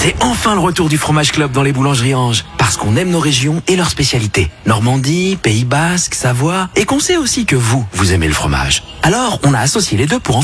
C'est enfin le retour du Fromage Club dans les boulangeries Ange. Parce qu'on aime nos régions et leurs spécialités. Normandie, Pays Basque, Savoie. Et qu'on sait aussi que vous aimez le fromage. Alors, on a associé les deux pour en